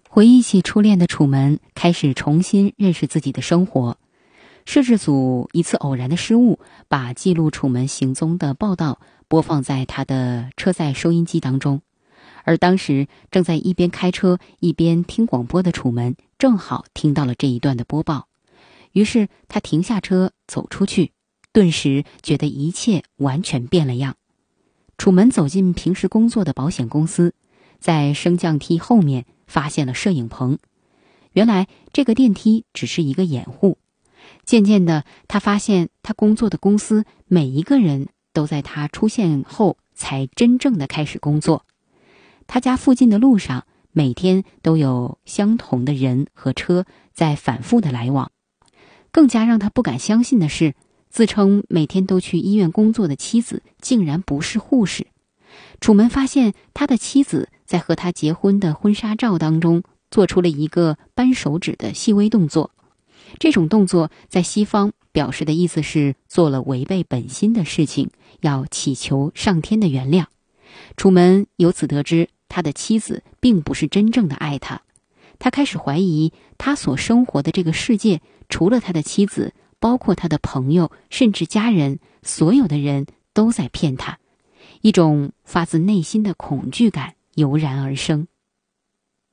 回忆起初恋的楚门，开始重新认识自己的生活。摄制组一次偶然的失误，把记录楚门行踪的报道播放在他的车载收音机当中，而当时正在一边开车一边听广播的楚门正好听到了这一段的播报，于是他停下车走出去，顿时觉得一切完全变了样。楚门走进平时工作的保险公司，在升降梯后面发现了摄影棚，原来这个电梯只是一个掩护。渐渐的，他发现他工作的公司每一个人都在他出现后才真正的开始工作。他家附近的路上每天都有相同的人和车在反复的来往。更加让他不敢相信的是，自称每天都去医院工作的妻子竟然不是护士。楚门发现他的妻子在和他结婚的婚纱照当中做出了一个扳手指的细微动作，这种动作在西方表示的意思是做了违背本心的事情，要祈求上天的原谅。楚门由此得知他的妻子并不是真正的爱他，他开始怀疑他所生活的这个世界除了他的妻子，包括他的朋友甚至家人，所有的人都在骗他。一种发自内心的恐惧感油然而生。